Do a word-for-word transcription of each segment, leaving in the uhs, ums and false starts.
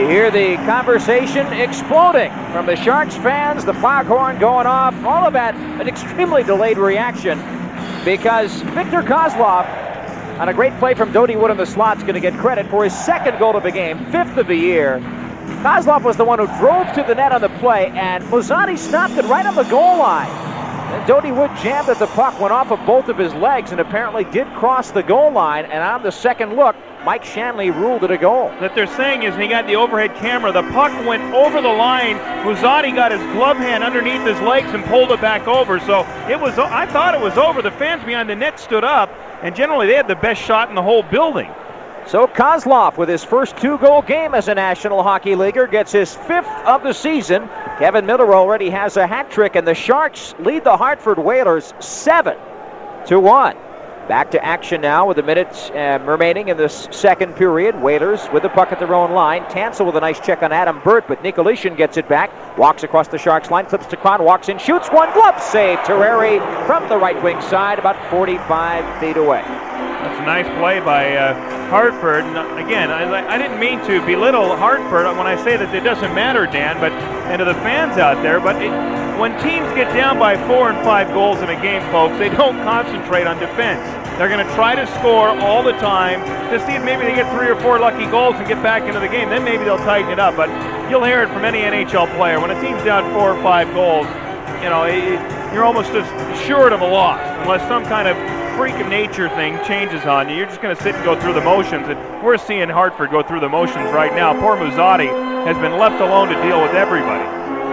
hear the conversation exploding from the Sharks fans, the foghorn going off, all of that, an extremely delayed reaction because Viktor Kozlov, on a great play from Dodie Wood in the slot, is going to get credit for his second goal of the game, fifth of the year. Kozlov was the one who drove to the net on the play, and Muzzatti stopped it right on the goal line. And Dodie Wood jammed at the puck, went off of both of his legs, and apparently did cross the goal line, and on the second look, Mike Shanley ruled it a goal. That they're saying is, and he got the overhead camera, the puck went over the line. Muzzatti got his glove hand underneath his legs and pulled it back over. So it was, I thought it was over. The fans behind the net stood up, and generally they had the best shot in the whole building. So Kozlov, with his first two-goal game as a National Hockey Leaguer, gets his fifth of the season. Kevin Miller already has a hat trick, and the Sharks lead the Hartford Whalers seven to one. Back to action now with a minute uh, remaining in this second period. Whalers with the puck at their own line. Tansel with a nice check on Adam Burt, but Nicolishin gets it back. Walks across the Sharks line, flips to Kron, walks in, shoots one, glove save. Terreri from the right wing side, about forty-five feet away. That's a nice play by uh, Hartford. And again, I, I didn't mean to belittle Hartford when I say that it doesn't matter, Dan, but and to the fans out there, but it, when teams get down by four and five goals in a game, folks, they don't concentrate on defense. They're going to try to score all the time to see if maybe they get three or four lucky goals and get back into the game. Then maybe they'll tighten it up. But you'll hear it from any N H L player. When a team's down four or five goals, you know, you're almost just assured of a loss unless some kind of freak of nature thing changes on you. You're just going to sit and go through the motions. And we're seeing Hartford go through the motions right now. Poor Muzzatti has been left alone to deal with everybody.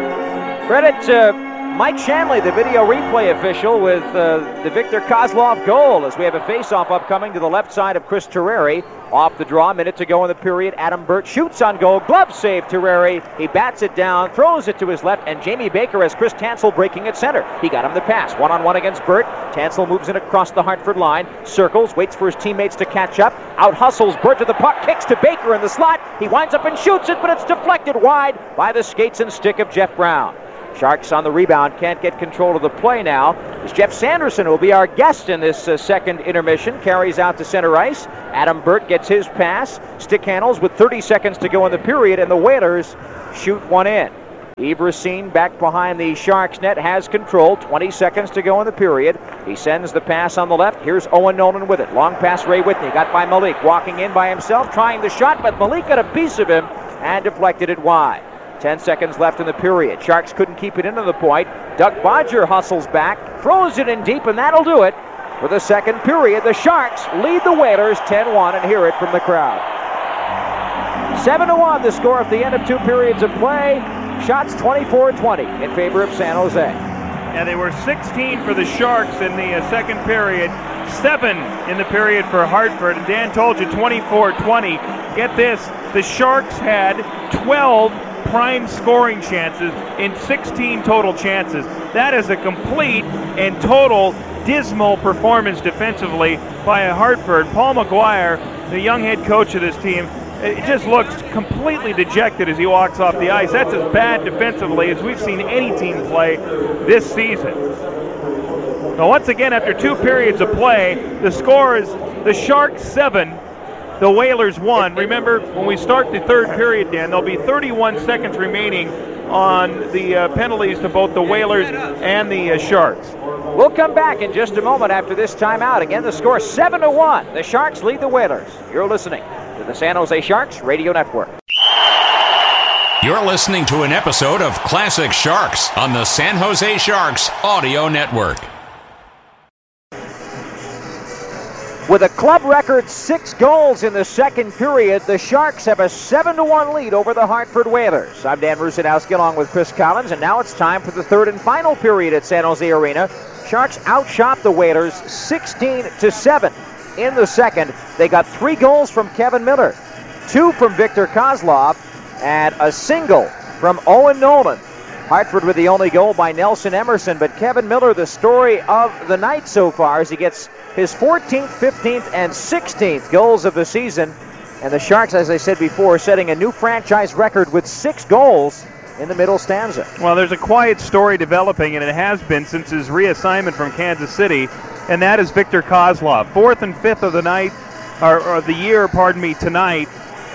Credit to Mike Shanley, the video replay official, with uh, the Viktor Kozlov goal, as we have a face-off upcoming to the left side of Chris Terreri. Off the draw, minute to go in the period. Adam Burt shoots on goal, glove save Terreri. He bats it down, throws it to his left, and Jamie Baker has Chris Tansel breaking at center. He got him the pass, one-on-one against Burt. Tansel moves in across the Hartford line, circles, waits for his teammates to catch up, out-hustles Burt to the puck, kicks to Baker in the slot. He winds up and shoots it, but it's deflected wide by the skates and stick of Jeff Brown. Sharks on the rebound, can't get control of the play now. It's Jeff Sanderson who will be our guest in this uh, second intermission. Carries out to center ice. Adam Burt gets his pass. Stick handles with thirty seconds to go in the period, and the Whalers shoot one in. Yves Racine back behind the Sharks net, has control. twenty seconds to go in the period. He sends the pass on the left. Here's Owen Nolan with it. Long pass, Ray Whitney. Got by Malik. Walking in by himself, trying the shot, but Malik got a piece of him and deflected it wide. Ten seconds left in the period. Sharks couldn't keep it into the point. Doug Bodger hustles back, throws it in deep, and that'll do it. For the second period, the Sharks lead the Whalers ten one, and hear it from the crowd. seven to one the score at the end of two periods of play. Shots twenty-four twenty in favor of San Jose. Yeah, they were sixteen for the Sharks in the uh, second period, seven in the period for Hartford. And Dan told you twenty-four twenty. Get this, the Sharks had twelve prime scoring chances in sixteen total chances. That is a complete and total dismal performance defensively by Hartford. Paul McGuire, the young head coach of this team, it just looks completely dejected as he walks off the ice. That's as bad defensively as we've seen any team play this season. Now, once again, after two periods of play, the score is the Sharks seven, the Whalers one. Remember, when we start the third period, Dan, there'll be thirty-one seconds remaining on the uh, penalties to both the Whalers and the uh, Sharks. We'll come back in just a moment after this timeout. Again, the score seven to one. The Sharks lead the Whalers. You're listening to the San Jose Sharks Radio Network. You're listening to an episode of Classic Sharks on the San Jose Sharks Audio Network. With a club record six goals in the second period, the Sharks have a seven to one lead over the Hartford Whalers. I'm Dan Rusanowski along with Chris Collins, and now it's time for the third and final period at San Jose Arena. Sharks outshot the Whalers sixteen to seven in the second. They got three goals from Kevin Miller, two from Viktor Kozlov, and a single from Owen Nolan. Hartford with the only goal by Nelson Emerson, but Kevin Miller, the story of the night so far, as he gets his fourteenth, fifteenth, and sixteenth goals of the season. And the Sharks, as I said before, setting a new franchise record with six goals in the middle stanza. Well, there's a quiet story developing, and it has been since his reassignment from Kansas City, and that is Viktor Kozlov. Fourth and fifth of the night, or, or the year, pardon me, tonight.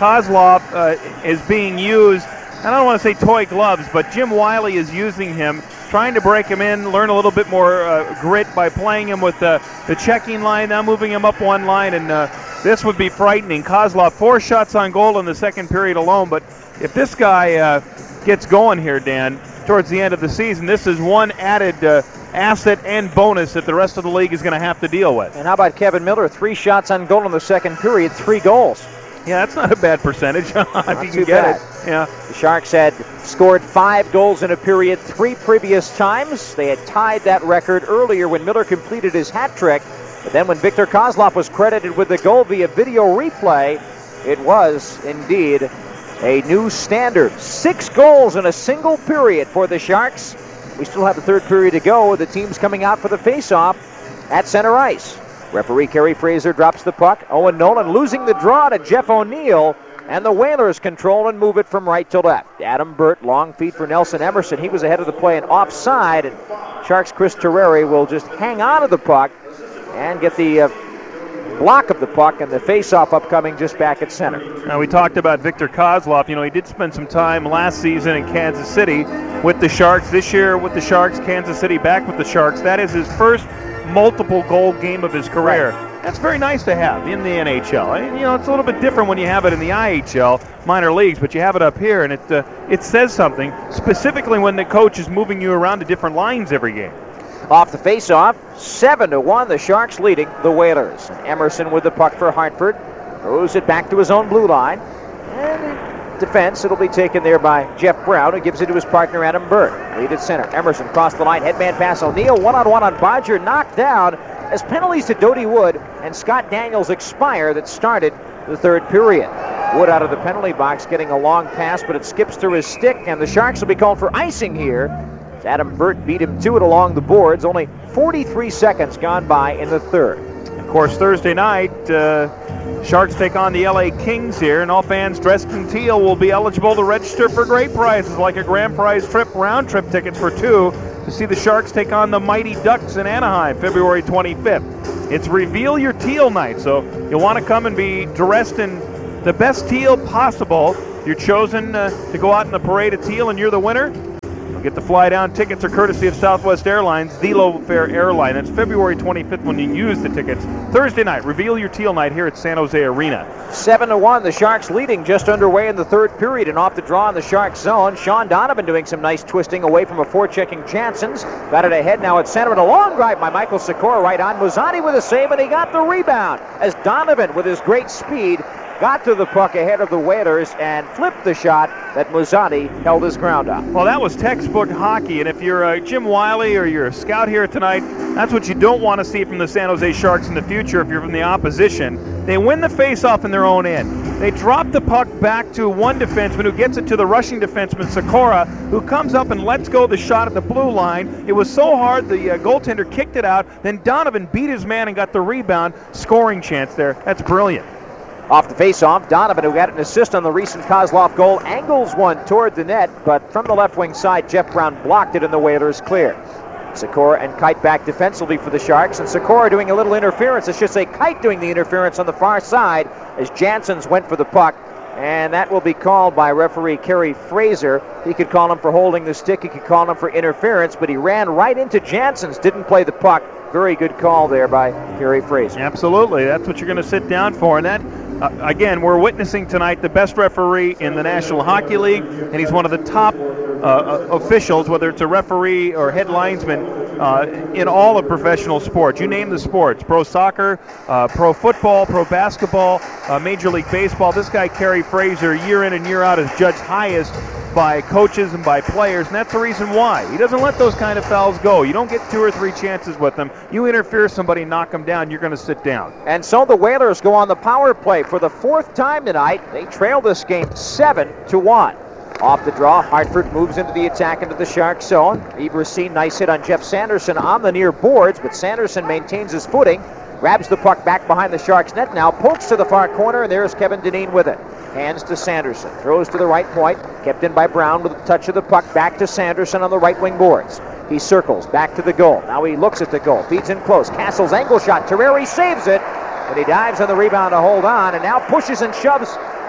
Kozlov uh, is being used, I don't want to say toy gloves, but Jim Wiley is using him, trying to break him in, learn a little bit more uh, grit by playing him with the, the checking line, now moving him up one line, and uh, this would be frightening. Kozlov, four shots on goal in the second period alone, but if this guy uh, gets going here, Dan, towards the end of the season, this is one added uh, asset and bonus that the rest of the league is going to have to deal with. And how about Kevin Miller? Three shots on goal in the second period, three goals. Yeah, that's not a bad percentage. if Not you too can get bad. it. Yeah. The Sharks had scored five goals in a period three previous times. They had tied that record earlier when Miller completed his hat trick. But then when Viktor Kozlov was credited with the goal via video replay, it was indeed a new standard. Six goals in a single period for the Sharks. We still have the third period to go. The team's coming out for the face-off at center ice. Referee Kerry Fraser drops the puck. Owen Nolan losing the draw to Jeff O'Neill. And the Whalers control and move it from right to left. Adam Burt, long feed for Nelson Emerson. He was ahead of the play and offside. And Sharks' Chris Terreri will just hang on to the puck and get the uh, block of the puck, and the face-off upcoming just back at center. Now, we talked about Viktor Kozlov. You know, he did spend some time last season in Kansas City with the Sharks. This year with the Sharks, Kansas City back with the Sharks. That is his first multiple goal game of his career. Right. That's very nice to have in the N H L. And, you know, it's a little bit different when you have it in the I H L, minor leagues, but you have it up here, and it uh, it says something, specifically when the coach is moving you around to different lines every game. Off the face-off, seven to one, the Sharks leading the Whalers. And Emerson with the puck for Hartford. Throws it back to his own blue line. And in defense, it'll be taken there by Jeff Brown, who gives it to his partner, Adam Burt. Lead at center. Emerson crossed the line, headman pass O'Neill, one-on-one on Bodger, knocked down as penalties to Doty Wood and Scott Daniels expire that started the third period. Wood out of the penalty box getting a long pass, but it skips through his stick, and the Sharks will be called for icing here. Adam Burt beat him to it along the boards. Only forty-three seconds gone by in the third. Of course, Thursday night, uh, Sharks take on the L A Kings here, and all fans dressed in teal will be eligible to register for great prizes like a grand prize trip, round-trip tickets for two to see the Sharks take on the Mighty Ducks in Anaheim, February twenty-fifth. It's Reveal Your Teal night, so you'll want to come and be dressed in the best teal possible. You're chosen uh, to go out in the parade of teal, and you're the winner. Get the fly down. Tickets are courtesy of Southwest Airlines, the low-fare airline. That's February twenty-fifth when you use the tickets. Thursday night, Reveal Your Teal night here at San Jose Arena. Seven to one, the Sharks leading just underway in the third period, and off the draw in the Sharks zone. Sean Donovan doing some nice twisting away from a forechecking Janssens. Got it ahead now at center, and a long drive by Michael Sikora right on. Muzzani with a save, and he got the rebound as Donovan, with his great speed, got to the puck ahead of the Whalers and flipped the shot that Muzzani held his ground on. Well, that was textbook hockey, and if you're uh, Jim Wiley or you're a scout here tonight, that's what you don't want to see from the San Jose Sharks in the future if you're from the opposition. They win the faceoff in their own end. They drop the puck back to one defenseman who gets it to the rushing defenseman, Sikora, who comes up and lets go of the shot at the blue line. It was so hard, the uh, goaltender kicked it out. Then Donovan beat his man and got the rebound. Scoring chance there. That's brilliant. Off the face-off, Donovan, who got an assist on the recent Kozlov goal, angles one toward the net, but from the left wing side, Jeff Brown blocked it and the Whalers clear. Sikora and Kite back defensively for the Sharks, and Sikora doing a little interference. I should say Kite doing the interference on the far side as Janssens went for the puck, and that will be called by referee Kerry Fraser. He could call him for holding the stick, he could call him for interference, but he ran right into Janssens, didn't play the puck. Very good call there by Kerry Fraser. Absolutely, that's what you're going to sit down for, and that Uh, again, we're witnessing tonight the best referee in the National Hockey League, and he's one of the top uh, officials, whether it's a referee or head linesman, uh, in all of professional sports. You name the sports, pro soccer, uh, pro football, pro basketball, uh, Major League Baseball. This guy, Kerry Fraser, year in and year out is judged highest by coaches and by players, and that's the reason why. He doesn't let those kind of fouls go. You don't get two or three chances with them. You interfere somebody, knock them down, you're going to sit down. And so the Whalers go on the power play for the fourth time tonight. They trail this game seven to one. Off the draw, Hartford moves into the attack into the Sharks zone. Everseen, nice hit on Jeff Sanderson on the near boards, but Sanderson maintains his footing, grabs the puck back behind the Sharks net now, pokes to the far corner, and there's Kevin Dineen with it. Hands to Sanderson, throws to the right point, kept in by Brown with a touch of the puck, back to Sanderson on the right wing boards. He circles back to the goal. Now he looks at the goal, feeds in close. Castle's angle shot, Terreri saves it, but he dives on the rebound to hold on, and now pushes and shoves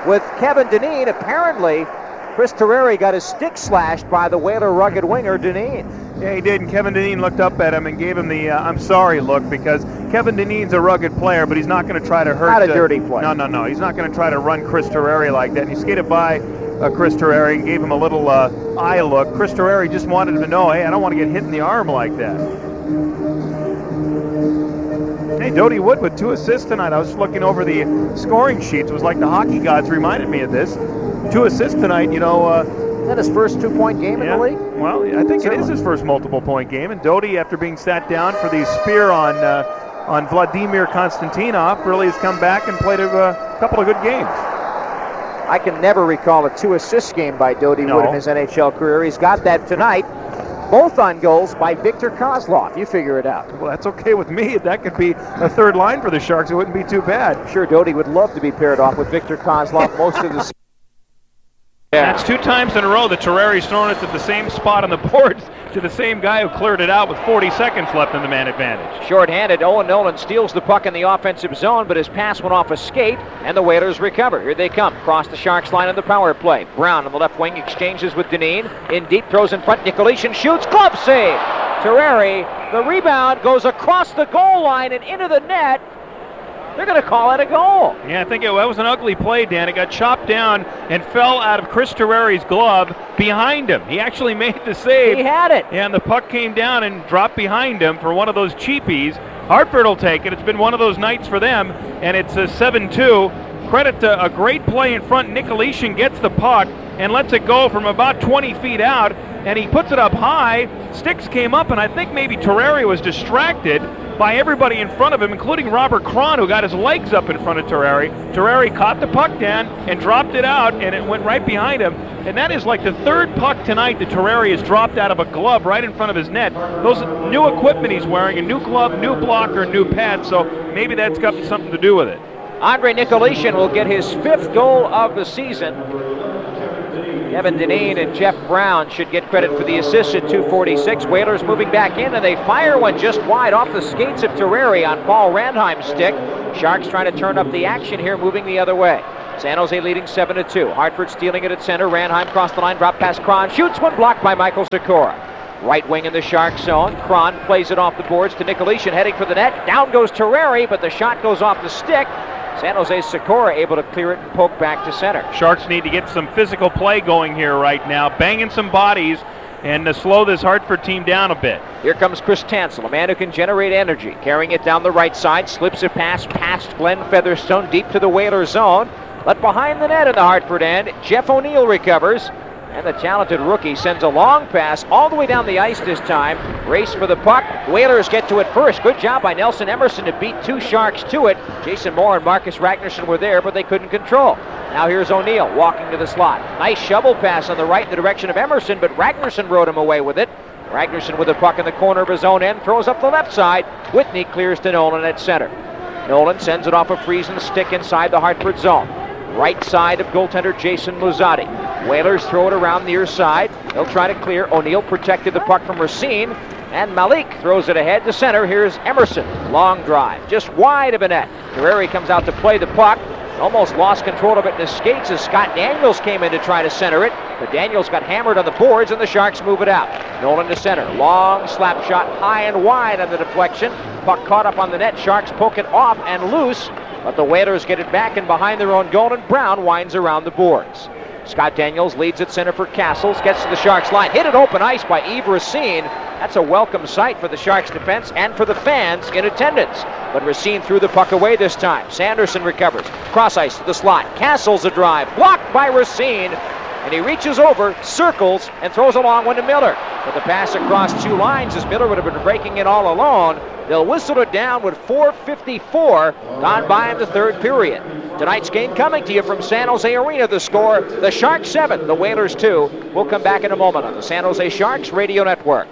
with Kevin Dineen. Apparently, Chris Terreri got his stick slashed by the Whaler rugged winger, Dineen. Yeah, he did, and Kevin Dineen looked up at him and gave him the uh, I'm sorry look, because Kevin Dineen's a rugged player, but he's not going to try to hurt... Not a uh, dirty player. No, no, no. He's not going to try to run Chris Terreri like that. And he skated by uh, Chris Terreri and gave him a little uh, eye look. Chris Terreri just wanted him to know, hey, I don't want to get hit in the arm like that. Hey, Dodie Wood with two assists tonight. I was looking over the scoring sheets. It was like the hockey gods reminded me of this. Two assists tonight, you know... Uh, Is that his first two-point game in yeah, the league? Well, I think Certainly. It is his first multiple-point game. And Dodie, after being sat down for the spear on uh, on Vladimir Konstantinov, really has come back and played a uh, couple of good games. I can never recall a two-assist game by Dodie no. Wood in his N H L career. He's got that tonight. Both on goals by Viktor Kozlov. You figure it out. Well, that's okay with me. That could be a third line for the Sharks. It wouldn't be too bad. I'm sure Dodie would love to be paired off with Viktor Kozlov most of the season. Yeah. That's two times in a row that Terreri's thrown it to the same spot on the boards to the same guy who cleared it out with forty seconds left in the man advantage. Short-handed, Owen Nolan steals the puck in the offensive zone, but his pass went off a skate, and the Whalers recover. Here they come, across the Sharks line on the power play. Brown on the left wing exchanges with Dineen. In deep, throws in front, Nicolishin shoots, glove save! Terreri, the rebound goes across the goal line and into the net. They're going to call it a goal. Yeah, I think it, that was an ugly play, Dan. It got chopped down and fell out of Chris Terreri's glove behind him. He actually made the save. He had it. And the puck came down and dropped behind him for one of those cheapies. Hartford will take it. It's been one of those nights for them, and it's a seven two. Credit to a great play in front. Nicolishin gets the puck and lets it go from about twenty feet out, and he puts it up high. Sticks came up, and I think maybe Terreri was distracted by everybody in front of him, including Robert Cron, who got his legs up in front of Terreri. Terreri caught the puck down and dropped it out, and it went right behind him. And that is like the third puck tonight that Terreri has dropped out of a glove right in front of his net. Those new equipment he's wearing, a new glove, new blocker, new pad, so maybe that's got something to do with it. Andre Nicolishin will get his fifth goal of the season. Kevin Dineen and Jeff Brown should get credit for the assist at two forty-six. Whalers moving back in, and they fire one just wide off the skates of Terreri on Paul Randheim's stick. Sharks trying to turn up the action here, moving the other way. San Jose leading seven to two. Hartford stealing it at center. Randheim crossed the line, drop past Cron, shoots one, blocked by Michael Sikora. Right wing in the Shark zone. Cron plays it off the boards to Nicolishin, heading for the net. Down goes Terreri, but the shot goes off the stick. San Jose's Sikora able to clear it and poke back to center. Sharks need to get some physical play going here right now, banging some bodies and to slow this Hartford team down a bit. Here comes Chris Tansel, a man who can generate energy, carrying it down the right side, slips it past past Glenn Featherstone deep to the Whaler zone. But behind the net in the Hartford end, Jeff O'Neill recovers. And the talented rookie sends a long pass all the way down the ice this time. Race for the puck. Whalers get to it first. Good job by Nelson Emerson to beat two Sharks to it. Jason Moore and Marcus Ragnarsson were there, but they couldn't control. Now here's O'Neill walking to the slot. Nice shovel pass on the right in the direction of Emerson, but Ragnarsson rode him away with it. Ragnarsson with the puck in the corner of his own end, throws up the left side. Whitney clears to Nolan at center. Nolan sends it off a freezing stick inside the Hartford zone. Right side of goaltender Jason Muzzatti. Whalers throw it around near side. They'll try to clear. O'Neill protected the puck from Racine. And Malik throws it ahead to center. Here's Emerson. Long drive. Just wide of a net. Terreri comes out to play the puck. Almost lost control of it in his skates as Scott Daniels came in to try to center it. But Daniels got hammered on the boards and the Sharks move it out. Nolan to center. Long slap shot high and wide on the deflection. Puck caught up on the net. Sharks poke it off and loose. But the Whalers get it back and behind their own goal, and Brown winds around the boards. Scott Daniels leads at center for Castles, gets to the Sharks line, hit it open ice by Yves Racine. That's a welcome sight for the Sharks defense and for the fans in attendance. But Racine threw the puck away this time. Sanderson recovers, cross ice to the slot. Castles a drive, blocked by Racine. And he reaches over, circles, and throws a long one to Miller. But the pass across two lines as Miller would have been breaking it all alone. They'll whistle it down with four fifty-four gone by in the third period. Tonight's game coming to you from San Jose Arena. The score, the Sharks seven, the Whalers two. We'll come back in a moment on the San Jose Sharks Radio Network.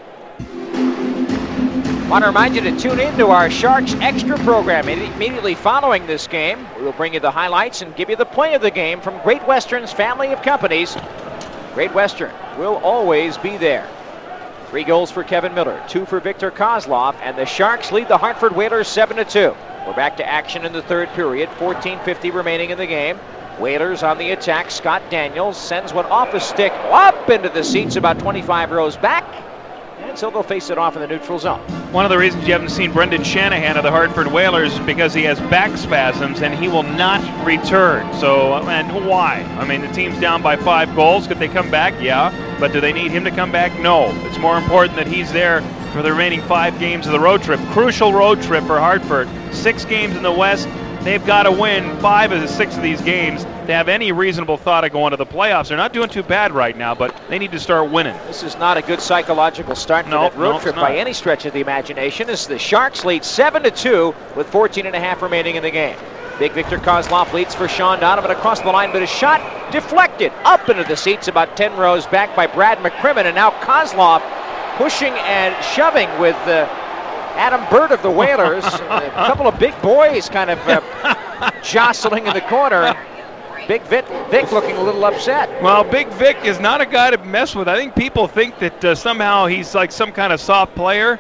I want to remind you to tune in to our Sharks Extra program immediately following this game. We will bring you the highlights and give you the play of the game from Great Western's family of companies. Great Western will always be there. Three goals for Kevin Miller, two for Viktor Kozlov, and the Sharks lead the Hartford Whalers seven to two. We're back to action in the third period, fourteen fifty remaining in the game. Whalers on the attack. Scott Daniels sends one off a stick up into the seats about twenty-five rows back. And so they'll face it off in the neutral zone. One of the reasons you haven't seen Brendan Shanahan of the Hartford Whalers is because he has back spasms and he will not return. So, and why? I mean, the team's down by five goals. Could they come back? Yeah. But do they need him to come back? No. It's more important that he's there for the remaining five games of the road trip. Crucial road trip for Hartford. Six games in the West. They've got to win five of the six of these games to have any reasonable thought of going to the playoffs. They're not doing too bad right now, but they need to start winning. This is not a good psychological start for no, that road no, trip by any stretch of the imagination, as the Sharks lead seven to two with fourteen and a half remaining in the game. Big Victor Kozlov leads for Sean Donovan across the line, but a shot deflected up into the seats about ten rows back by Brad McCrimmon, and now Kozlov pushing and shoving with uh, Adam Burt of the Whalers. A couple of big boys kind of uh, jostling in the corner. Big Vic, Vic looking a little upset. Well, Big Vic is not a guy to mess with. I think people think that uh, somehow he's like some kind of soft player.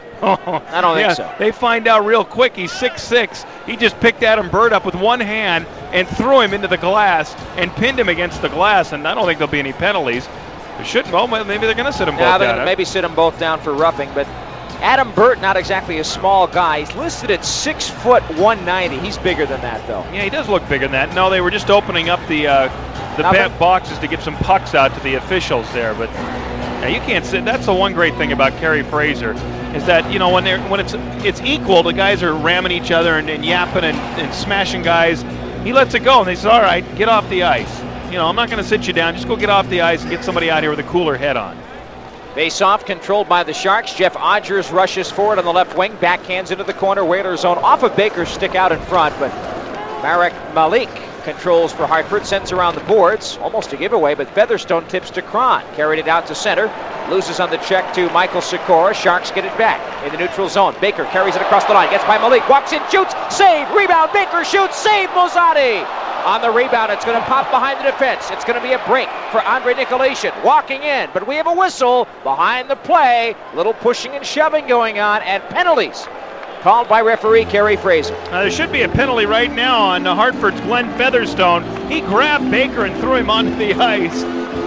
I don't yeah, think so. They find out real quick. He's six six. He just picked Adam Burt up with one hand and threw him into the glass and pinned him against the glass, and I don't think there'll be any penalties. There shouldn't. Well, maybe they're going to sit them yeah, both they're down. Gonna maybe sit them both down for roughing, but Adam Burt, not exactly a small guy. He's listed at six foot one ninety. He's bigger than that, though. Yeah, he does look bigger than that. No, they were just opening up the uh, the Nothing? ba- boxes to get some pucks out to the officials there. But yeah, you can't sit. That's the one great thing about Kerry Fraser, is that, you know, when they're when it's it's equal, the guys are ramming each other and, and yapping and, and smashing guys. He lets it go, and they say, all right, get off the ice. You know, I'm not going to sit you down. Just go get off the ice and get somebody out here with a cooler head on. Face-off controlled by the Sharks. Jeff Odgers rushes forward on the left wing, backhands into the corner. Whalers zone off of Baker's stick out in front, but Marek Malik controls for Hartford, sends around the boards. Almost a giveaway, but Featherstone tips to Cron. Carried it out to center. Loses on the check to Michael Sikora. Sharks get it back in the neutral zone. Baker carries it across the line. Gets by Malik. Walks in, shoots. Save. Rebound. Baker shoots. Save. Mozati. On the rebound, it's going to pop behind the defense. It's going to be a break for Andre Nikolation. Walking in, but we have a whistle behind the play. Little pushing and shoving going on, and penalties called by referee Kerry Fraser. Uh, there should be a penalty right now on uh, Hartford's Glenn Featherstone. He grabbed Baker and threw him onto the ice.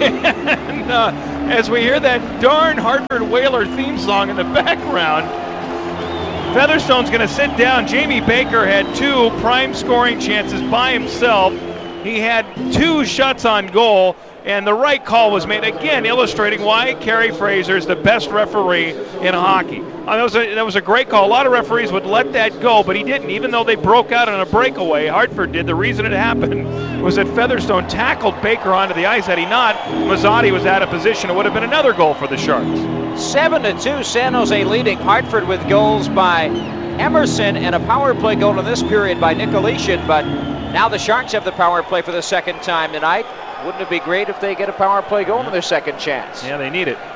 and uh, as we hear that darn Hartford Whaler theme song in the background, Featherstone's going to sit down. Jamie Baker had two prime scoring chances by himself. He had two shots on goal, and the right call was made, again illustrating why Kerry Fraser is the best referee in hockey. Uh, that was a, that was a great call. A lot of referees would let that go, but he didn't, even though they broke out on a breakaway. Hartford did. The reason it happened was that Featherstone tackled Baker onto the ice. Had he not, Mazzotti was out of position. It would have been another goal for the Sharks. seven to two, San Jose leading. Hartford with goals by Emerson and a power play goal in this period by Nikolation, but now the Sharks have the power play for the second time tonight. Wouldn't it be great if they get a power play goal in their second chance? Yeah, they need it.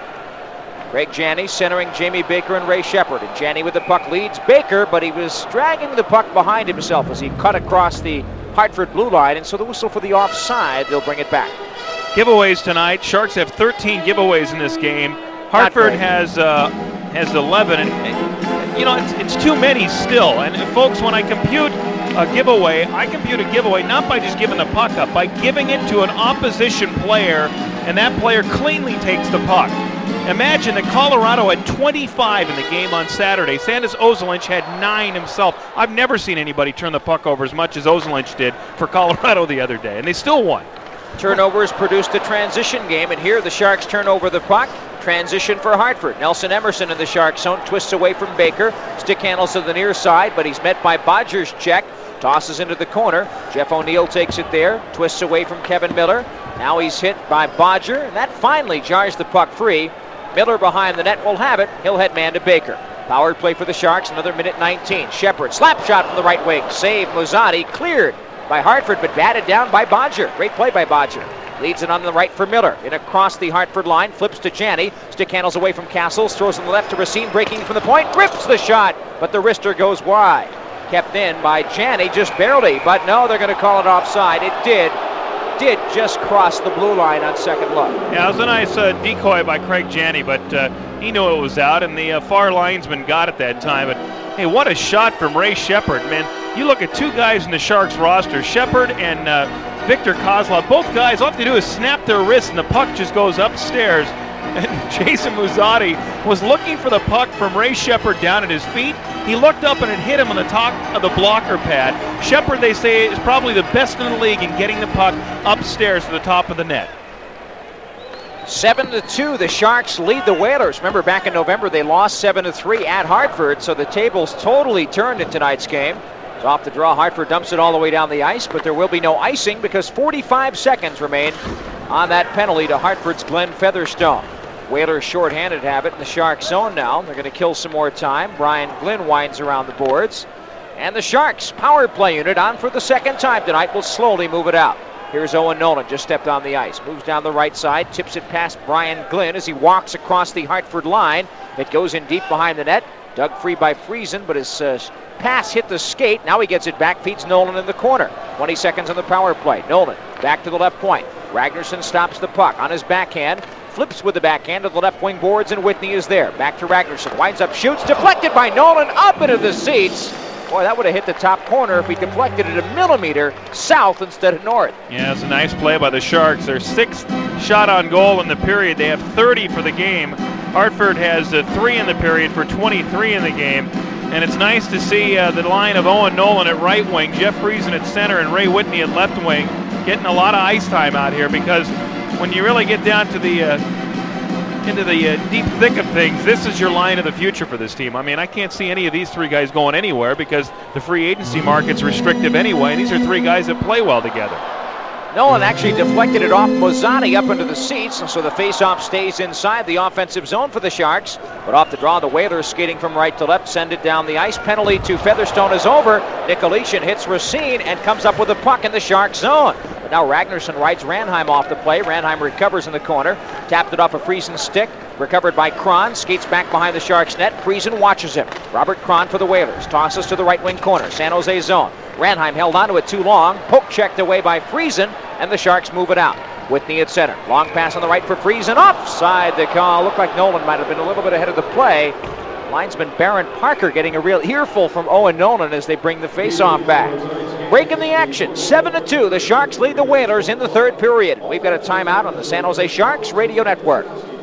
Greg Janney centering Jamie Baker and Ray Shepard. And Janney with the puck leads Baker, but he was dragging the puck behind himself as he cut across the Hartford blue line, and so the whistle for the offside, they'll bring it back. Giveaways tonight. Sharks have thirteen giveaways in this game. Hartford has uh, has eleven, and, and you know it's, it's too many still. And, and folks, when I compute a giveaway, I compute a giveaway not by just giving the puck up, by giving it to an opposition player, and that player cleanly takes the puck. Imagine that Colorado had twenty-five in the game on Saturday. Sandis Ozolinsh had nine himself. I've never seen anybody turn the puck over as much as Ozolinsh did for Colorado the other day, and they still won. Turnovers produced a transition game, and here the Sharks turn over the puck. Transition for Hartford. Nelson Emerson in the Shark zone, twists away from Baker. Stick handles to the near side, but he's met by Bodger's check. Tosses into the corner. Jeff O'Neill takes it there. Twists away from Kevin Miller. Now he's hit by Bodger, and that finally jars the puck free. Miller behind the net will have it. He'll head man to Baker. Power play for the Sharks, another minute nineteen. Shepard, slap shot from the right wing. Save Mozati, cleared by Hartford, but batted down by Bodger. Great play by Bodger. Leads it on the right for Miller. In across the Hartford line, flips to Janney. Stick handles away from Castles, throws on the left to Racine, breaking from the point. Grips the shot, but the wrister goes wide. Kept in by Janney, just barely, but no, they're going to call it offside. It did. Did just cross the blue line on second look. Yeah, it was a nice uh, decoy by Craig Janney, but uh, he knew it was out, and the uh, far linesman got it that time. But hey, what a shot from Ray Shepard, man. You look at two guys in the Sharks roster, Shepard and uh, Victor Kozlov. Both guys, all they have to do is snap their wrists and the puck just goes upstairs. And Jason Muzzatti was looking for the puck from Ray Shepard down at his feet. He looked up and it hit him on the top of the blocker pad. Shepard, they say, is probably the best in the league in getting the puck upstairs to the top of the net. Seven to two, the Sharks lead the Whalers. Remember, back in November, they lost seven to three at Hartford, so the tables totally turned in tonight's game. It's off the draw. Hartford dumps it all the way down the ice, but there will be no icing because forty-five seconds remain on that penalty to Hartford's Glenn Featherstone. Whalers shorthanded have it in the Sharks zone now. They're going to kill some more time. Brian Glynn winds around the boards. And the Sharks power play unit on for the second time tonight will slowly move it out. Here's Owen Nolan, just stepped on the ice. Moves down the right side, tips it past Brian Glynn as he walks across the Hartford line. It goes in deep behind the net. Dug free by Friesen, but his uh, pass hit the skate. Now he gets it back, feeds Nolan in the corner. twenty seconds on the power play. Nolan back to the left point. Ragnarsson stops the puck on his backhand. Flips with the backhand to the left wing boards, and Whitney is there. Back to Ragnarsson. Winds up, shoots. Deflected by Nolan. Up into the seats. Boy, that would have hit the top corner if he deflected it a millimeter south instead of north. Yeah, it's a nice play by the Sharks. Their sixth shot on goal in the period. They have thirty for the game. Hartford has uh, three in the period for twenty-three in the game. And it's nice to see uh, the line of Owen Nolan at right wing, Jeff Friesen at center, and Ray Whitney at left wing getting a lot of ice time out here, because when you really get down to the uh, into the uh, deep thick of things, this is your line of the future for this team. I mean, I can't see any of these three guys going anywhere because the free agency market's restrictive anyway, and these are three guys that play well together. Nolan actually deflected it off Muzzatti up into the seats, and so the faceoff stays inside the offensive zone for the Sharks. But off the draw, the Whalers skating from right to left, send it down the ice. Penalty to Featherstone is over. Nicolishin hits Racine and comes up with a puck in the Sharks zone. But now Ragnarsson rides Ranheim off the play. Ranheim recovers in the corner. Tapped it off a Friesen stick. Recovered by Kron. Skates back behind the Sharks net. Friesen watches him. Robert Kron for the Whalers. Tosses to the right wing corner. San Jose zone. Ranheim held onto it too long. Poke checked away by Friesen, and the Sharks move it out. Whitney at center. Long pass on the right for Friesen. Offside the call. Looked like Nolan might have been a little bit ahead of the play. Linesman Barron Parker getting a real earful from Owen Nolan as they bring the face-off back. Break in the action. seven to two. The Sharks lead the Whalers in the third period. We've got a timeout on the San Jose Sharks Radio Network.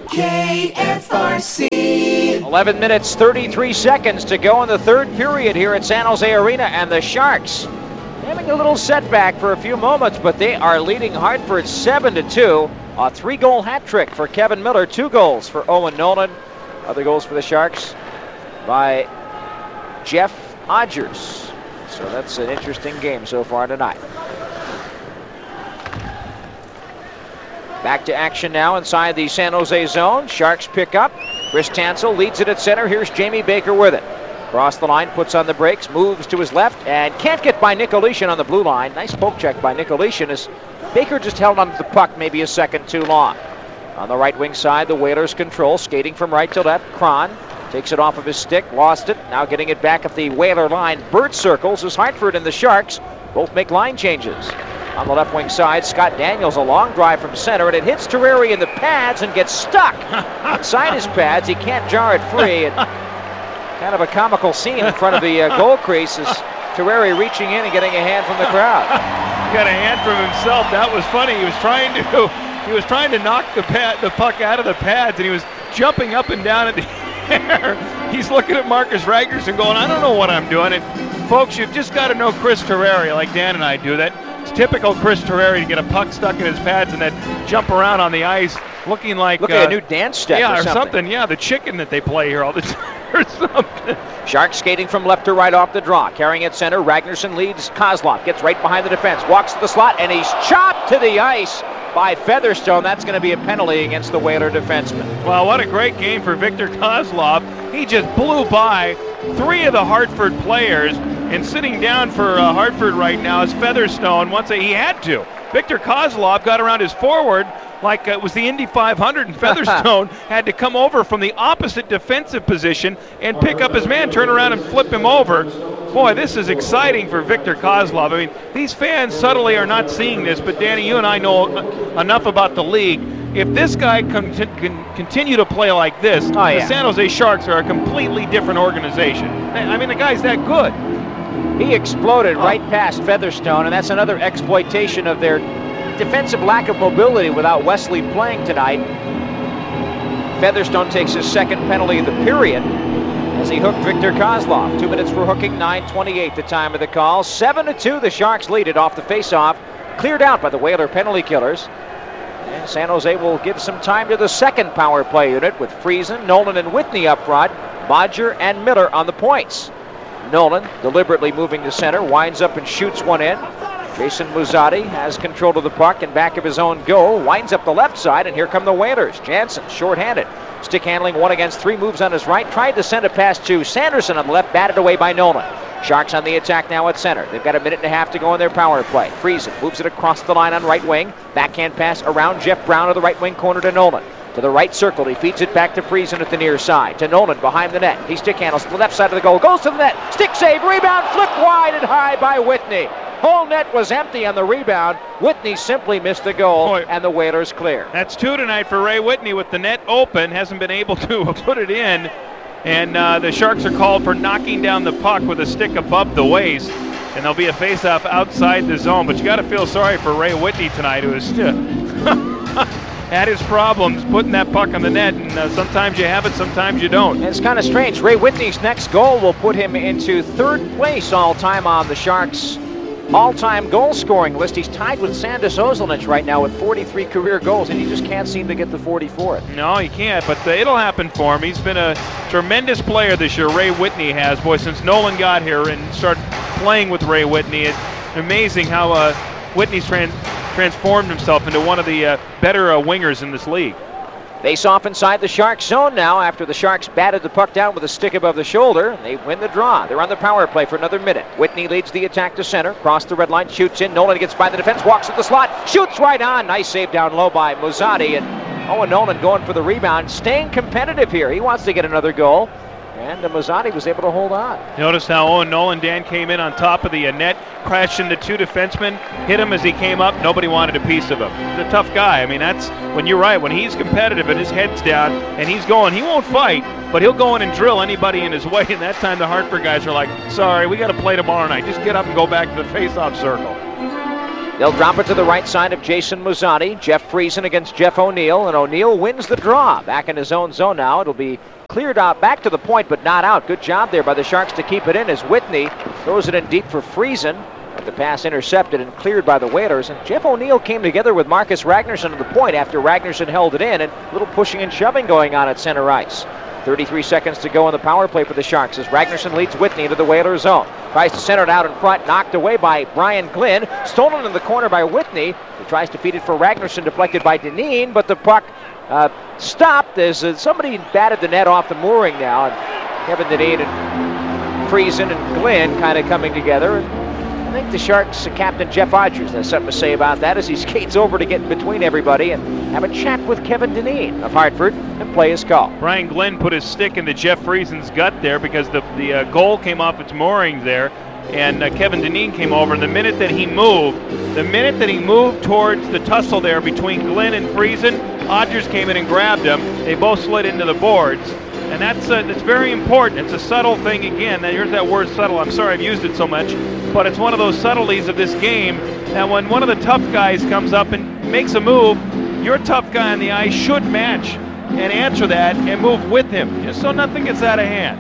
K F R C. eleven minutes, thirty-three seconds to go in the third period here at San Jose Arena, and the Sharks having a little setback for a few moments, but they are leading Hartford seven to two. A three-goal hat trick for Kevin Miller, two goals for Owen Nolan. Other goals for the Sharks by Jeff Odgers. So that's an interesting game so far tonight. Back to action now inside the San Jose zone. Sharks pick up. Chris Tansel leads it at center. Here's Jamie Baker with it. Cross the line, puts on the brakes, moves to his left, and can't get by Nicolishin on the blue line. Nice poke check by Nicolishin as Baker just held onto the puck maybe a second too long. On the right wing side, the Whalers control, skating from right to left. Kron takes it off of his stick, lost it. Now getting it back at the Whaler line. Bird circles as Hartford and the Sharks both make line changes. On the left wing side, Scott Daniels, a long drive from center, and it hits Terreri in the pads and gets stuck inside his pads. He can't jar it free. And kind of a comical scene in front of the uh, goal crease is Terreri reaching in and getting a hand from the crowd. Got a hand from himself. That was funny. He was trying to he was trying to knock the pad, the puck out of the pads, and he was jumping up and down in the air. He's looking at Marcus Ragnarsson going, I don't know what I'm doing. And folks, you've just got to know Chris Terreri like Dan and I do. That it's typical Chris Terreri to get a puck stuck in his pads and then jump around on the ice looking like Look uh, at a new dance step yeah, or or something. something. Yeah, the chicken that they play here all the time or something. Sharks skating from left to right off the draw. Carrying it center. Ragnarsson leads Kozlov. Gets right behind the defense. Walks to the slot, and he's chopped to the ice by Featherstone. That's going to be a penalty against the Whaler defenseman. Well, what a great game for Victor Kozlov. He just blew by three of the Hartford players, and sitting down for uh, Hartford right now is Featherstone. Once he had to. Victor Kozlov got around his forward like it was the Indy five hundred, and Featherstone had to come over from the opposite defensive position and pick up his man, turn around and flip him over. Boy, this is exciting for Victor Kozlov. I mean, these fans subtly are not seeing this, but Danny, you and I know enough about the league. If this guy can, can continue to play like this, oh, yeah. the San Jose Sharks are a completely different organization. I mean, the guy's that good. He exploded right past Featherstone, and that's another exploitation of their defensive lack of mobility without Wesley playing tonight. Featherstone takes his second penalty of the period as he hooked Viktor Kozlov. Two minutes for hooking, nine twenty-eight the time of the call. seven to two, the Sharks lead it off the faceoff. Cleared out by the Whaler penalty killers. And San Jose will give some time to the second power play unit with Friesen, Nolan, and Whitney up front. Bodger and Miller on the points. Nolan deliberately moving to center, winds up and shoots one in. Jason Muzzatti has control of the puck in back of his own goal, winds up the left side, and here come the Whalers. Jansen, short-handed. Stick handling one against three, moves on his right, tried to send a pass to Sanderson on the left, batted away by Nolan. Sharks on the attack now at center. They've got a minute and a half to go in their power play. Friesen moves it across the line on right wing. Backhand pass around Jeff Brown to the right wing corner to Nolan. To the right circle, he feeds it back to Friesen at the near side. To Nolan behind the net. He stick handles to the left side of the goal. Goes to the net. Stick save, rebound, flipped wide and high by Whitney. Whole net was empty on the rebound. Whitney simply missed the goal, Boy, and the Whalers clear. That's two tonight for Ray Whitney with the net open. Hasn't been able to put it in. And uh, the Sharks are called for knocking down the puck with a stick above the waist. And there'll be a face-off outside the zone. But you got to feel sorry for Ray Whitney tonight, who is uh, had his problems putting that puck on the net. And uh, sometimes you have it, sometimes you don't. And it's kind of strange. Ray Whitney's next goal will put him into third place all-time on the Sharks' all-time goal-scoring list. He's tied with Sandis Ozolnic right now with forty-three career goals, and he just can't seem to get the forty-fourth. No, he can't, but uh, it'll happen for him. He's been a tremendous player this year, Ray Whitney has. Boy, since Nolan got here and started playing with Ray Whitney, it's amazing how uh, Whitney's trans transformed himself into one of the uh, better uh, wingers in this league. Face off inside the Sharks zone now after the Sharks batted the puck down with a stick above the shoulder, and they win the draw. They're on the power play for another minute. Whitney leads the attack to center, cross the red line, shoots in. Nolan gets by the defense, walks at the slot, shoots right on. Nice save down low by Muzzatti, and Owen Nolan going for the rebound, staying competitive here. He wants to get another goal, and uh, Muzzatti was able to hold on. Notice how Owen Nolan, Dan, came in on top of the uh, net, crashed into two defensemen, hit him as he came up. Nobody wanted a piece of him. He's a tough guy. I mean, that's when you're right. When he's competitive and his head's down and he's going, he won't fight, but he'll go in and drill anybody in his way. And that time the Hartford guys are like, sorry, we got to play tomorrow night. Just get up and go back to the face-off circle. They'll drop it to the right side of Jason Muzzatti. Jeff Friesen against Jeff O'Neill, and O'Neill wins the draw. Back in his own zone now. It'll be cleared out back to the point, but not out. Good job there by the Sharks to keep it in as Whitney throws it in deep for Friesen. But the pass intercepted and cleared by the Whalers. And Jeff O'Neill came together with Marcus Ragnarsson at the point after Ragnarsson held it in, and a little pushing and shoving going on at center ice. thirty-three seconds to go in the power play for the Sharks as Ragnarsson leads Whitney into the Whalers zone. Tries to center it out in front, knocked away by Brian Glynn. Stolen in the corner by Whitney. He tries to feed it for Ragnarsson, deflected by Dineen, but the puck uh, stopped as uh, somebody batted the net off the mooring now. And Kevin Dineen and Friesen and Glynn kind of coming together. I think the Sharks' captain Jeff Odgers has something to say about that as he skates over to get in between everybody and have a chat with Kevin Dineen of Hartford and play his call. Brian Glynn put his stick into Jeff Friesen's gut there because the, the uh, goal came off its moorings there, and uh, Kevin Dineen came over, and the minute that he moved, the minute that he moved towards the tussle there between Glynn and Friesen, Odgers came in and grabbed him. They both slid into the boards. And that's uh, that's very important. It's a subtle thing again. Now, here's that word subtle. I'm sorry I've used it so much. But it's one of those subtleties of this game that when one of the tough guys comes up and makes a move, your tough guy on the ice should match and answer that and move with him, just so nothing gets out of hand.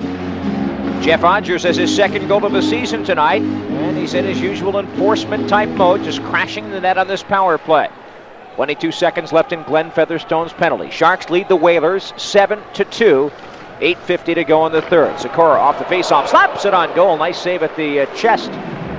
Jeff Odgers has his second goal of the season tonight, and he's in his usual enforcement-type mode, just crashing the net on this power play. twenty-two seconds left in Glenn Featherstone's penalty. Sharks lead the Whalers seven to two. eight fifty to go in the third. Sikora off the faceoff, slaps it on goal. Nice save at the uh, chest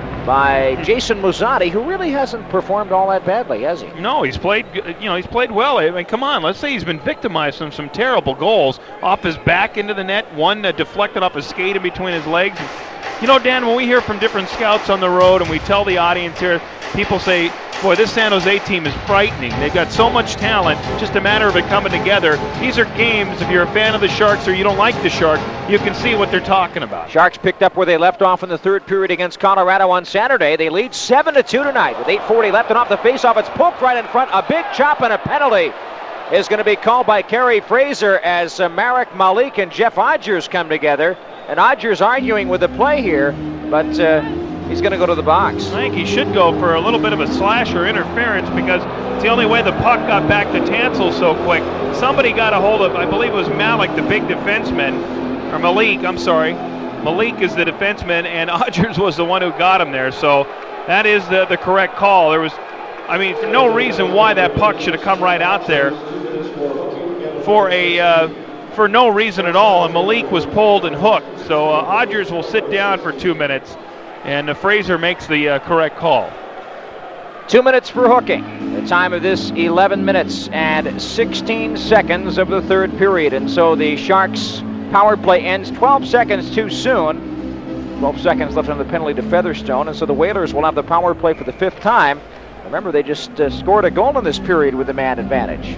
by Jason Muzzatti, who really hasn't performed all that badly, has he? No, he's played. You know, he's played well. I mean, come on. Let's say he's been victimized from some terrible goals off his back into the net. One uh, deflected off his skate in between his legs. You know, Dan, when we hear from different scouts on the road and we tell the audience here, people say, boy, this San Jose team is frightening. They've got so much talent, just a matter of it coming together. These are games, if you're a fan of the Sharks or you don't like the Sharks, you can see what they're talking about. Sharks picked up where they left off in the third period against Colorado on Saturday. They lead seven to two tonight with eight forty left, and off the faceoff, it's poked right in front. A big chop and a penalty is going to be called by Kerry Fraser as uh, Marek Malik and Jeff Odgers come together. And Odgers arguing with the play here, but uh, He's going to go to the box. I think he should go for a little bit of a slash or interference because it's the only way the puck got back to Tansel so quick. Somebody got a hold of, I believe it was Malik, the big defenseman, or Malik, I'm sorry. Malik is the defenseman, and Odgers was the one who got him there. So that is the, the correct call. There was, I mean, for no reason why that puck should have come right out there for a uh, for no reason at all. And Malik was pulled and hooked. So uh, Odgers will sit down for two minutes, and uh, Fraser makes the uh, correct call. Two minutes for hooking. The time of this, eleven minutes and sixteen seconds of the third period. And so the Sharks power play ends twelve seconds too soon. twelve seconds left on the penalty to Featherstone. And so the Whalers will have the power play for the fifth time. Remember, they just uh, scored a goal in this period with the man advantage.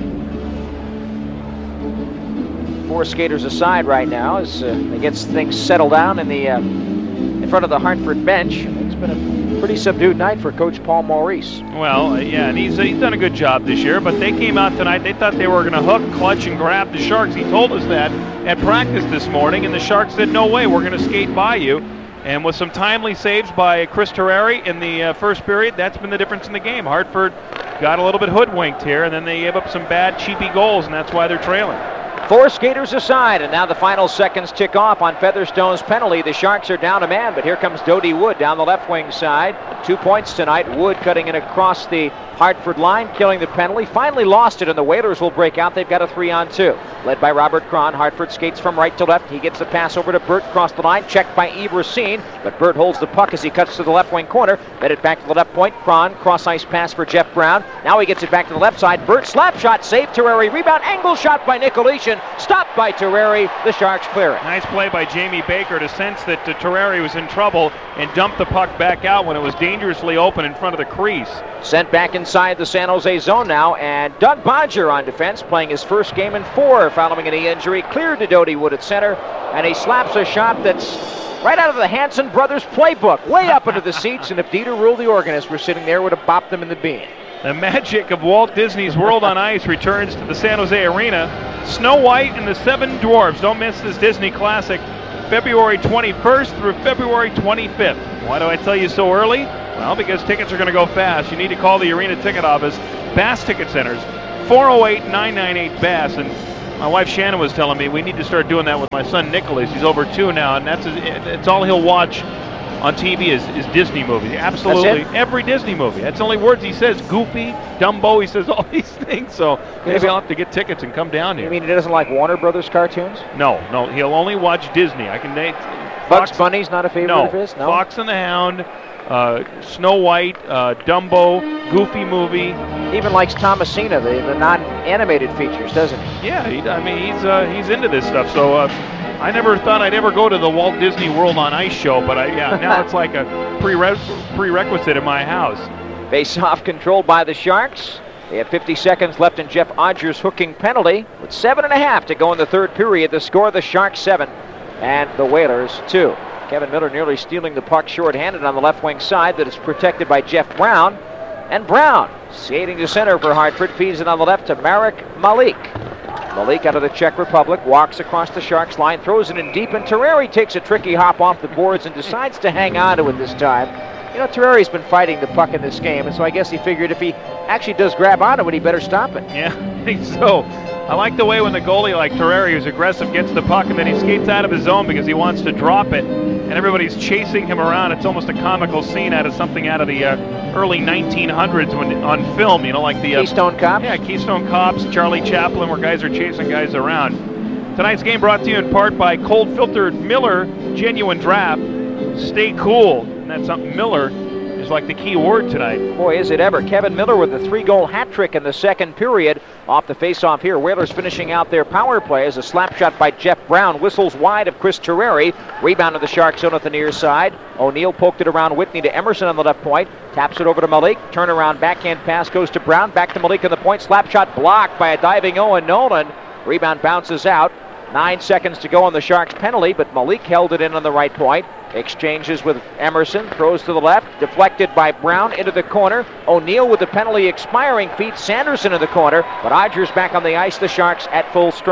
Four skaters aside right now as uh, they get things settled down in the uh, in front of the Hartford bench. It's been a pretty subdued night for Coach Paul Maurice. Well, uh, yeah, and he's, uh, he's done a good job this year, but they came out tonight. They thought they were going to hook, clutch, and grab the Sharks. He told us that at practice this morning, and the Sharks said, no way, we're going to skate by you. And with some timely saves by Chris Terreri in the uh, first period, that's been the difference in the game. Hartford got a little bit hoodwinked here, and then they gave up some bad, cheapy goals, and that's why they're trailing. Four skaters aside, and now the final seconds tick off on Featherstone's penalty. The Sharks are down a man, but here comes Dodie Wood down the left wing side. Two points tonight. Wood cutting in across the Hartford line, killing the penalty. Finally lost it, and the Whalers will break out. They've got a three on two. Led by Robert Cron. Hartford skates from right to left. He gets the pass over to Burt across the line. Checked by Yves Racine, but Burt holds the puck as he cuts to the left wing corner. Led it back to the left point. Cron, cross ice pass for Jeff Brown. Now he gets it back to the left side. Burt slap shot, save Terreri. Rebound, angle shot by Nicolishin. Stopped by Terreri. The Sharks clear it. Nice play by Jamie Baker to sense that uh, Terreri was in trouble and dumped the puck back out when it was dangerously open in front of the crease. Sent back inside the San Jose zone now, and Doug Bodger on defense, playing his first game in four following a knee injury. Cleared to Dodie Wood at center, and he slaps a shot that's right out of the Hanson brothers playbook, way up into the seats, and if Dieter Rule, the organist, were sitting there, would have bopped them in the bean. The magic of Walt Disney's World on Ice returns to the San Jose Arena. Snow White and the Seven Dwarfs. Don't miss this Disney classic, February twenty-first through February twenty-fifth. Why do I tell you so early? Well, because tickets are going to go fast. You need to call the arena ticket office, Bass Ticket Centers, four oh eight, nine nine eight, B A S S. And my wife Shannon was telling me we need to start doing that with my son Nicholas. He's over two now, and that's it's all he'll watch on T V is, is Disney movies. Absolutely every Disney movie. That's the only words he says. Goofy, Dumbo, he says all these things. So maybe I'll have to get tickets and come down here. You mean he doesn't like Warner Brothers cartoons? No, no, he'll only watch Disney. I can name Bugs Bunny's not a favorite no, of his? No, Fox and the Hound, uh, Snow White, uh, Dumbo, Goofy movie. He even likes Thomasina, the, the non-animated features, doesn't he? Yeah, he, I mean, he's uh, he's into this stuff. So uh, I never thought I'd ever go to the Walt Disney World on Ice show, but I, yeah, now it's like a prere- prerequisite in my house. Face-off controlled by the Sharks. They have fifty seconds left in Jeff Odgers' hooking penalty. With seven and a half to go in the third period, the score, the Sharks seven and the Whalers two. Kevin Miller nearly stealing the puck short-handed on the left wing side that is protected by Jeff Brown. And Brown, skating to center for Hartford, feeds it on the left to Marek Malik. Malik out of the Czech Republic, walks across the Sharks line, throws it in deep, and Terreri takes a tricky hop off the boards and decides to hang on to it this time. You know, Terreri's been fighting the puck in this game, and so I guess he figured if he actually does grab onto it, he better stop it. Yeah, I think so. I like the way when the goalie like Terreri, who's aggressive, gets the puck and then he skates out of his zone because he wants to drop it, and everybody's chasing him around. It's almost a comical scene out of something out of the uh, early nineteen hundreds when on film, you know, like the... Uh, Keystone Cops? Yeah, Keystone Cops, Charlie Chaplin, where guys are chasing guys around. Tonight's game brought to you in part by Cold Filtered Miller Genuine Draft. Stay cool. And that's something Miller is like the key word tonight. Boy, is it ever. Kevin Miller with a three-goal hat trick in the second period. Off the face-off here, Whalers finishing out their power play as a slap shot by Jeff Brown whistles wide of Chris Terreri. Rebound to the Shark zone at the near side. O'Neill poked it around Whitney to Emerson on the left point. Taps it over to Malik. Turnaround backhand pass goes to Brown. Back to Malik on the point. Slap shot blocked by a diving Owen Nolan. Rebound bounces out. Nine seconds to go on the Sharks penalty, but Malik held it in on the right point. Exchanges with Emerson, throws to the left, deflected by Brown into the corner. O'Neill with the penalty expiring feeds Sanderson in the corner, but Odgers back on the ice, the Sharks at full strength.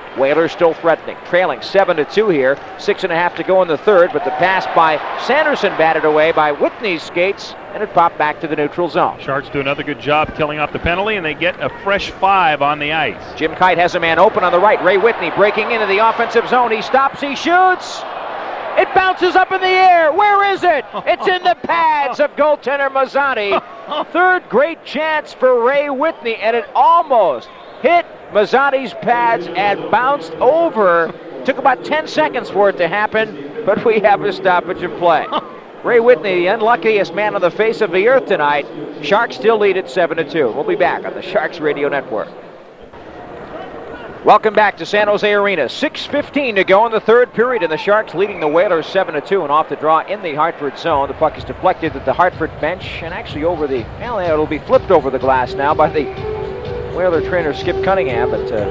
Whalers still threatening, trailing seven to two here. Six and a half to go in the third, but the pass by Sanderson batted away by Whitney's skates, and it popped back to the neutral zone. Sharks do another good job killing off the penalty, and they get a fresh five on the ice. Jim Kite has a man open on the right. Ray Whitney breaking into the offensive zone. He stops, he shoots. It bounces up in the air. Where is it? It's in the pads of goaltender Mazzani. Third great chance for Ray Whitney, and it almost hit Mazzani's pads and bounced over. Took about ten seconds for it to happen, but we have a stoppage of play. Ray Whitney, the unluckiest man on the face of the earth tonight. Sharks still lead at seven to two. We'll be back on the Sharks Radio Network. Welcome back to San Jose Arena. six fifteen to go in the third period, and the Sharks leading the Whalers seven to two, and off the draw in the Hartford zone. The puck is deflected at the Hartford bench, and actually over the, well, it'll be flipped over the glass now by the Whaler trainer Skip Cunningham, but uh,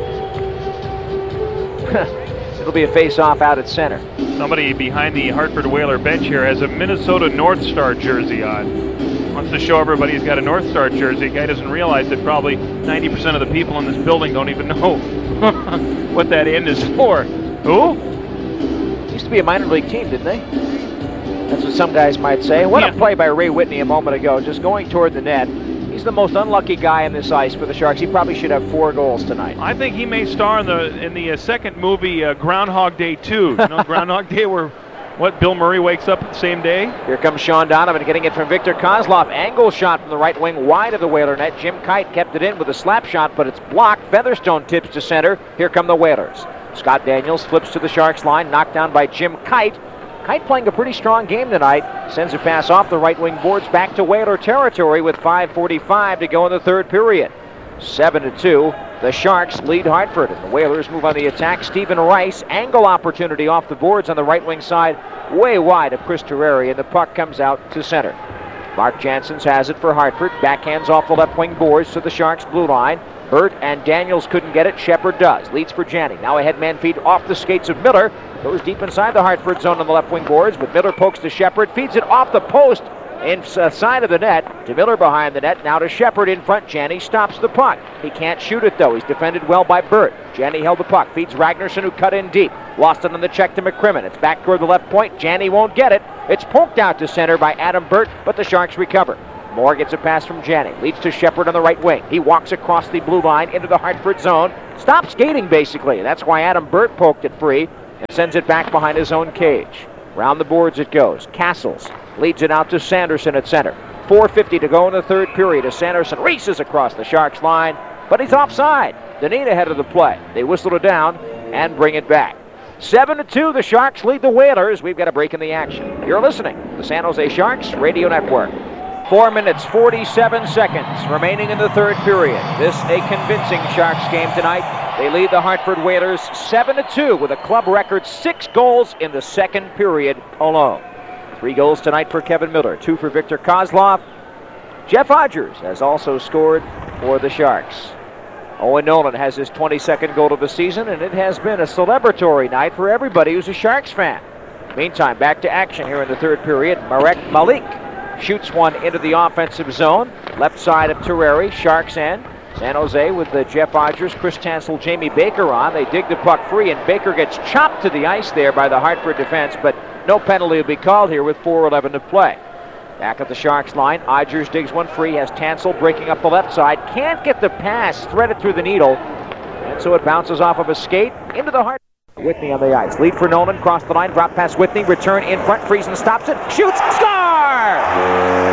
it'll be a face-off out at center. Somebody behind the Hartford Whaler bench here has a Minnesota North Star jersey on. Wants to show everybody he's got a North Star jersey. Guy doesn't realize that probably ninety percent of the people in this building don't even know what that end is for. Who? Used to be a minor league team, didn't they? That's what some guys might say. What yeah. a play by Ray Whitney a moment ago, just going toward the net. He's the most unlucky guy in this ice for the Sharks. He probably should have four goals tonight. I think he may star in the in the uh, second movie, uh, Groundhog Day two. You know, Groundhog Day, where what Bill Murray wakes up the same day. Here comes Sean Donovan getting it from Victor Kozlov. Angle shot from the right wing wide of the Whaler net. Jim Kite kept it in with a slap shot, but it's blocked. Featherstone tips to center. Here come the Whalers. Scott Daniels flips to the Sharks line, knocked down by Jim Kite. Kite playing a pretty strong game tonight. Sends a pass off the right wing boards back to Whaler territory with five forty-five to go in the third period. seven to two. The Sharks lead Hartford, and the Whalers move on the attack. Stephen Rice, angle opportunity off the boards on the right wing side, way wide of Chris Terreri, and the puck comes out to center. Mark Janssens has it for Hartford. Backhands off the left wing boards to the Sharks blue line. Burt and Daniels couldn't get it. Shepard does. Leads for Janney. Now a headman feed off the skates of Miller. Goes deep inside the Hartford zone on the left wing boards, but Miller pokes to Shepard. Feeds it off the post inside of the net to Miller behind the net. Now to Shepard in front. Janney stops the puck. He can't shoot it though. He's defended well by Burt. Janney held the puck. Feeds Ragnarsson, who cut in deep. Lost it on the check to McCrimmon. It's back toward the left point. Janney won't get it. It's poked out to center by Adam Burt, but the Sharks recover. Moore gets a pass from Janney. Leads to Shepard on the right wing. He walks across the blue line into the Hartford zone. Stops skating, basically. That's why Adam Burt poked it free and sends it back behind his own cage. Round the boards it goes. Castles leads it out to Sanderson at center. four fifty to go in the third period as Sanderson races across the Sharks line, but he's offside. Dineen ahead of the play. They whistle it down and bring it back. seven to two, the Sharks lead the Whalers. We've got a break in the action. You're listening to the San Jose Sharks Radio Network. Four minutes, forty-seven seconds remaining in the third period. This a convincing Sharks game tonight. They lead the Hartford Whalers seven to two with a club record six goals in the second period alone. Three goals tonight for Kevin Miller, two for Victor Kozlov. Jeff Odgers has also scored for the Sharks. Owen Nolan has his twenty-second goal of the season, and it has been a celebratory night for everybody who's a Sharks fan. Meantime, back to action here in the third period. Marek Malik shoots one into the offensive zone. Left side of Terreri, Sharks end. San Jose with the Jeff Odgers, Chris Tansel, Jamie Baker on. They dig the puck free, and Baker gets chopped to the ice there by the Hartford defense, but no penalty will be called here with four eleven to play. Back at the Sharks line, Odgers digs one free, has Tansel breaking up the left side. Can't get the pass, threaded through the needle, and so it bounces off of a skate into the Hartford. Whitney on the ice. Lead for Nolan. Cross the line. Drop past Whitney. Return in front. Friesen stops it. Shoots. Score!